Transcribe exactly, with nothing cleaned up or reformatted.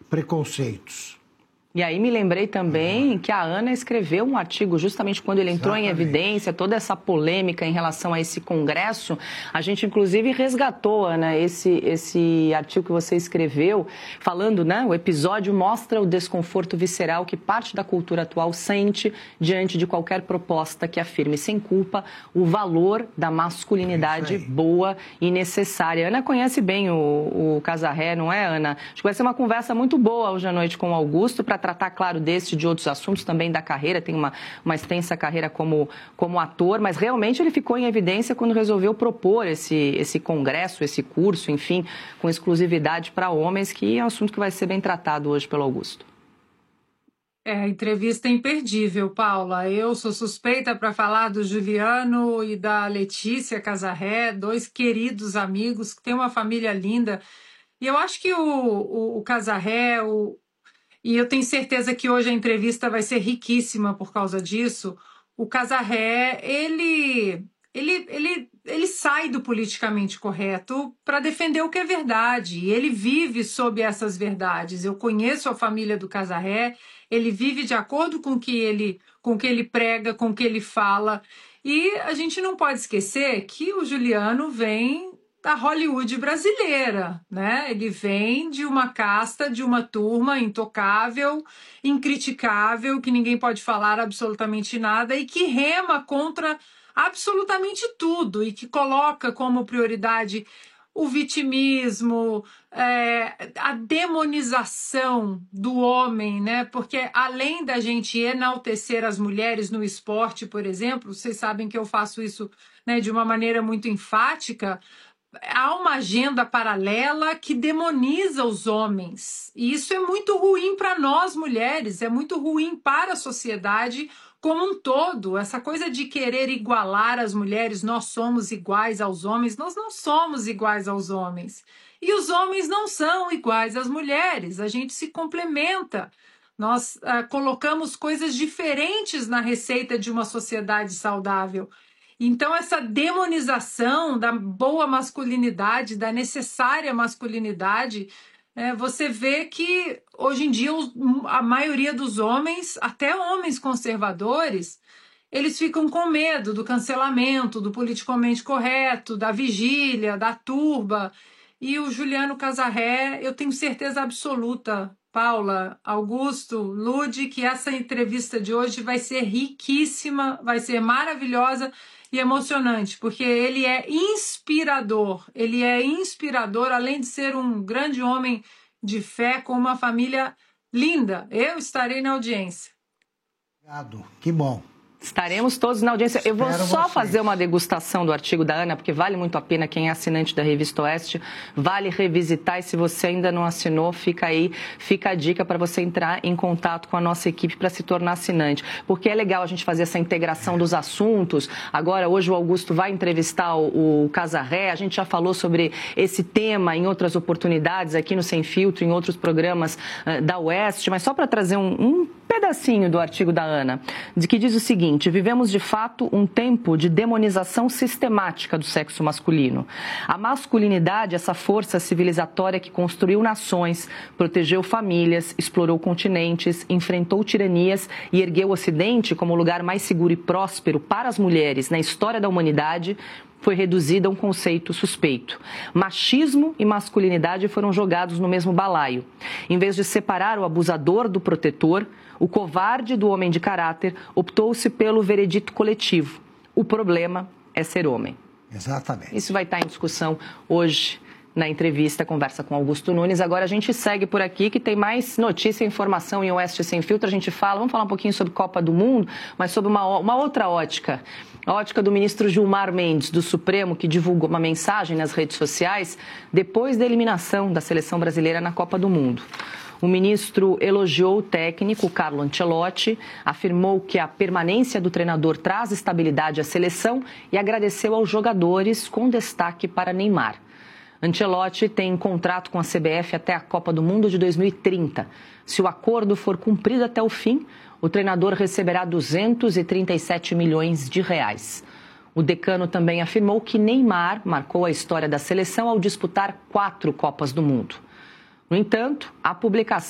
preconceitos. E aí me lembrei também que a Ana escreveu um artigo justamente quando ele entrou Exatamente. Em evidência, toda essa polêmica em relação a esse congresso. A gente, inclusive, resgatou, Ana, esse, esse artigo que você escreveu, falando, né, o episódio mostra o desconforto visceral que parte da cultura atual sente diante de qualquer proposta que afirme sem culpa o valor da masculinidade é boa e necessária. A Ana conhece bem o, o Casarré, não é, Ana? Acho que vai ser uma conversa muito boa hoje à noite com o Augusto, para tratar, claro, desse e de outros assuntos, também da carreira, tem uma, uma extensa carreira como, como ator, mas realmente ele ficou em evidência quando resolveu propor esse, esse congresso, esse curso, enfim, com exclusividade para homens, que é um assunto que vai ser bem tratado hoje pelo Augusto. É, entrevista imperdível, Paula. Eu sou suspeita para falar do Juliano e da Letícia Casarré, dois queridos amigos que têm uma família linda. E eu acho que o, o, o Casarré, o E eu tenho certeza que hoje a entrevista vai ser riquíssima por causa disso. O Casarré, ele, ele, ele, ele sai do politicamente correto para defender o que é verdade. E ele vive sob essas verdades. Eu conheço a família do Casarré, ele vive de acordo com o que ele, com o que ele prega, com o que ele fala. E a gente não pode esquecer que o Juliano vem da Hollywood brasileira, né? Ele vem de uma casta, de uma turma intocável, incriticável, que ninguém pode falar absolutamente nada e que rema contra absolutamente tudo e que coloca como prioridade o vitimismo, é, a demonização do homem, né? Porque além da gente enaltecer as mulheres no esporte, por exemplo, vocês sabem que eu faço isso, né, de uma maneira muito enfática, há uma agenda paralela que demoniza os homens. E isso é muito ruim para nós, mulheres, é muito ruim para a sociedade como um todo. Essa coisa de querer igualar as mulheres, nós somos iguais aos homens, nós não somos iguais aos homens. E os homens não são iguais às mulheres, a gente se complementa. Nós ah, colocamos coisas diferentes na receita de uma sociedade saudável. Então, essa demonização da boa masculinidade, da necessária masculinidade, é, você vê que, hoje em dia, a maioria dos homens, até homens conservadores, eles ficam com medo do cancelamento, do politicamente correto, da vigília, da turba. E o Juliano Casarré, eu tenho certeza absoluta, Paula, Augusto, Lude, que essa entrevista de hoje vai ser riquíssima, vai ser maravilhosa e emocionante, porque ele é inspirador, ele é inspirador, além de ser um grande homem de fé com uma família linda. Eu estarei na audiência. Obrigado, que bom. Estaremos todos na audiência. Eu vou só vocês. fazer uma degustação do artigo da Ana, porque vale muito a pena. Quem é assinante da Revista Oeste, vale revisitar. E se você ainda não assinou, fica aí, fica a dica para você entrar em contato com a nossa equipe para se tornar assinante. Porque é legal a gente fazer essa integração dos assuntos. Agora, hoje o Augusto vai entrevistar o, o Casarré. A gente já falou sobre esse tema em outras oportunidades aqui no Sem Filtro, em outros programas uh, da Oeste. Mas só para trazer um, um pedacinho do artigo da Ana, de que diz o seguinte: vivemos de fato um tempo de demonização sistemática do sexo masculino. A masculinidade, essa força civilizatória que construiu nações, protegeu famílias, explorou continentes, enfrentou tiranias e ergueu o Ocidente como o lugar mais seguro e próspero para as mulheres na história da humanidade, foi reduzida a um conceito suspeito. Machismo e masculinidade foram jogados no mesmo balaio. Em vez de separar o abusador do protetor, o covarde do homem de caráter, optou-se pelo veredito coletivo. O problema é ser homem. Exatamente. Isso vai estar em discussão hoje na entrevista, conversa com Augusto Nunes. Agora a gente segue por aqui, que tem mais notícia e informação em Oeste Sem Filtro. A gente fala, vamos falar um pouquinho sobre Copa do Mundo, mas sobre uma, uma outra ótica. A ótica do ministro Gilmar Mendes, do Supremo, que divulgou uma mensagem nas redes sociais depois da eliminação da seleção brasileira na Copa do Mundo. O ministro elogiou o técnico Carlo Ancelotti, afirmou que a permanência do treinador traz estabilidade à seleção e agradeceu aos jogadores, com destaque para Neymar. Ancelotti tem contrato com a C B F até a Copa do Mundo de dois mil e trinta. Se o acordo for cumprido até o fim, o treinador receberá duzentos e trinta e sete milhões de reais. O decano também afirmou que Neymar marcou a história da seleção ao disputar quatro Copas do Mundo. No entanto, a publicação